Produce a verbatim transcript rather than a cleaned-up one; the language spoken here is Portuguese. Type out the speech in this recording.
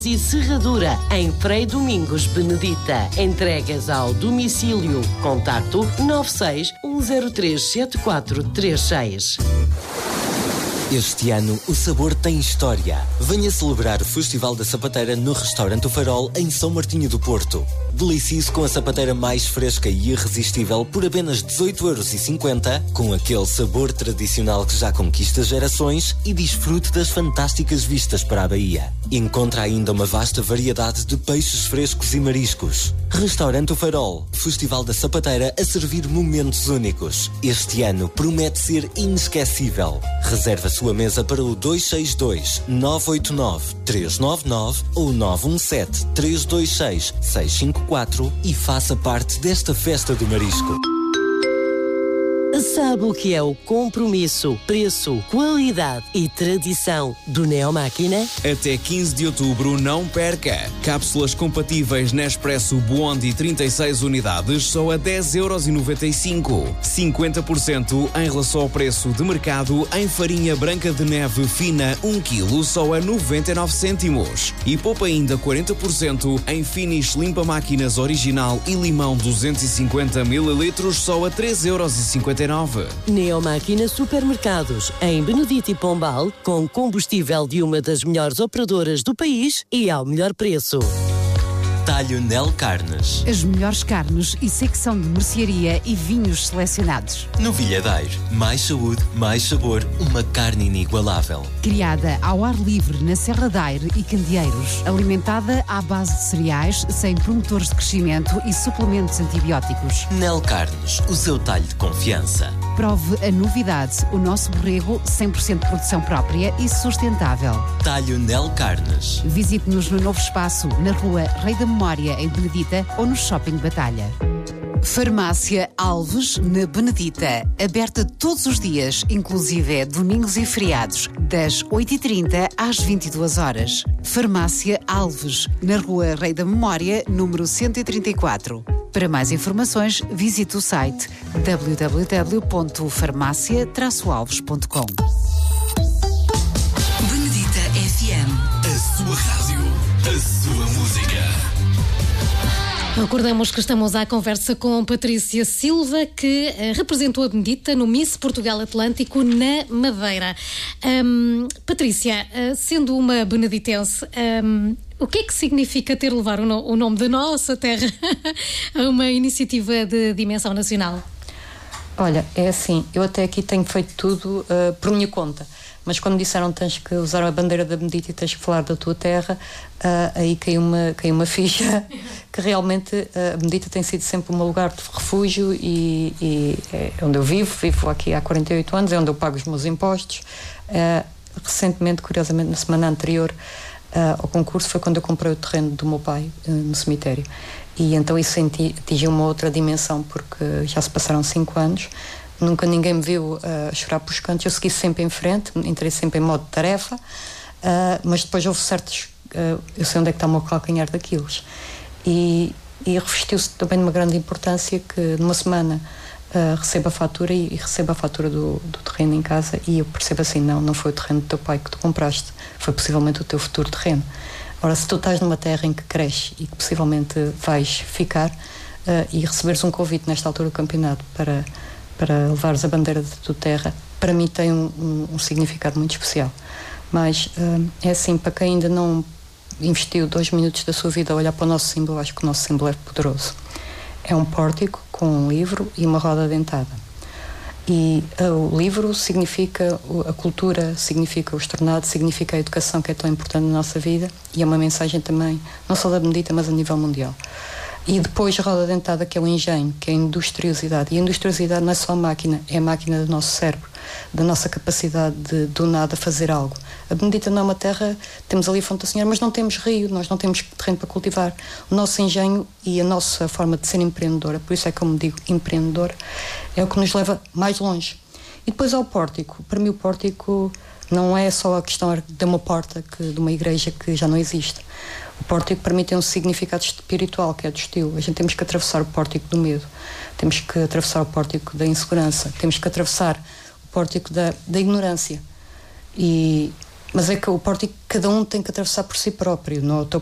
e serradura em Frei Domingos Benedita. Entregas ao domicílio. Contacto nove seis um zero três sete quatro três seis. Este ano o sabor tem história. Venha celebrar o Festival da Sapateira no Restaurante O Farol em São Martinho do Porto. Delicie-se com a sapateira mais fresca e irresistível por apenas dezoito euros e cinquenta, com aquele sabor tradicional que já conquista gerações, e desfrute das fantásticas vistas para a Baía. Encontra ainda uma vasta variedade de peixes frescos e mariscos. Restaurante O Farol, Festival da Sapateira a servir momentos únicos. Este ano promete ser inesquecível. Reserva a sua mesa para o dois seis dois, nove oito nove, três nove nove ou nove um sete, três dois seis, seis cinco quatro e faça parte desta festa do marisco. Sabe o que é o compromisso, preço, qualidade e tradição do Neomáquina? Até quinze de outubro não perca. Cápsulas compatíveis Nespresso Bondi trinta e seis unidades só a dez euros e noventa e cinco. cinquenta por cento em relação ao preço de mercado em farinha branca de neve fina um quilo só a noventa e nove cêntimos. E poupa ainda quarenta por cento em Finish limpa máquinas original e limão duzentos e cinquenta mililitros só a três euros e cinquenta e nove. Neomáquina Supermercados, em Benedito e Pombal, com combustível de uma das melhores operadoras do país e ao melhor preço. Talho Nel Carnes. As melhores carnes e secção de mercearia e vinhos selecionados. Novilhadeiro. Mais saúde, mais sabor, uma carne inigualável. Criada ao ar livre na Serra da Aire e Candeeiros. Alimentada à base de cereais, sem promotores de crescimento e suplementos antibióticos. Nel Carnes, o seu talho de confiança. Prove a novidade, o nosso borrego cem por cento de produção própria e sustentável. Talho Nel Carnes. Visite-nos no novo espaço, na rua Rei da Memória, em Benedita, ou no Shopping Batalha. Farmácia Alves, na Benedita. Aberta todos os dias, inclusive domingos e feriados, das oito e trinta às vinte e duas horas. Farmácia Alves, na rua Rei da Memória, número cento e trinta e quatro. Para mais informações, visite o site w w w ponto farmácia traço alves ponto com. Benedita F M. A sua rádio, a sua música. Recordamos que estamos à conversa com Patrícia Silva, que uh, representou a Benedita no Miss Portugal Atlântico na Madeira. Um, Patrícia, uh, sendo uma beneditense, um, o que é que significa ter levado o, no, o nome da nossa terra a uma iniciativa de dimensão nacional? Olha, é assim, eu até aqui tenho feito tudo uh, por minha conta, mas quando disseram que tens que usar a bandeira da Benedita e tens que falar da tua terra, uh, aí caiu uma, caiu uma ficha que realmente uh, a Benedita tem sido sempre o meu lugar de refúgio e, e é onde eu vivo, vivo aqui há quarenta e oito anos, é onde eu pago os meus impostos. Uh, recentemente, curiosamente, na semana anterior uh, ao concurso, foi quando eu comprei o terreno do meu pai uh, no cemitério. E então isso atingiu uma outra dimensão, porque já se passaram cinco anos, nunca ninguém me viu uh, chorar pelos cantos, eu segui sempre em frente, entrei sempre em modo de tarefa, uh, mas depois houve certos, uh, eu sei onde é que está o meu calcanhar daqueles. E, e revestiu-se também de uma grande importância que numa semana uh, recebo a fatura e, e recebo a fatura do, do terreno em casa e eu percebo assim, não, não foi o terreno do teu pai que tu compraste, foi possivelmente o teu futuro terreno. Ora, se tu estás numa terra em que cresces e que possivelmente vais ficar uh, e receberes um convite nesta altura do campeonato para, para levares a bandeira da tua terra, para mim tem um, um, um significado muito especial. Mas uh, é assim, para quem ainda não investiu dois minutos da sua vida a olhar para o nosso símbolo, acho que o nosso símbolo é poderoso. É um pórtico com um livro e uma roda dentada. E uh, o livro significa a cultura, significa o estornado, significa a educação, que é tão importante na nossa vida, e é uma mensagem também, não só da Benedita, mas a nível mundial. E depois a roda dentada, que é o engenho, que é a industriosidade. E a industriosidade não é só a máquina, é a máquina do nosso cérebro, da nossa capacidade de, do nada, fazer algo. A Benedita não é uma terra, temos ali a Fonte da Senhora, mas não temos rio, nós não temos terreno para cultivar. O nosso engenho e a nossa forma de ser empreendedora, por isso é que eu me digo empreendedora, é o que nos leva mais longe. E depois ao pórtico. Para mim o pórtico não é só a questão de uma porta, que, de uma igreja que já não existe. O pórtico para mim tem um significado espiritual, que é do estilo. A gente temos que atravessar o pórtico do medo, temos que atravessar o pórtico da insegurança, temos que atravessar o pórtico da, da ignorância. E mas é que o pórtico cada um tem que atravessar por si próprio, não é o teu